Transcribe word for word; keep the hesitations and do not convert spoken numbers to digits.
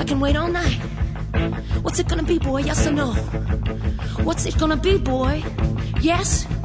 can wait all night. What's it gonna be, boy? Yes or no? What's it gonna be, boy? Yes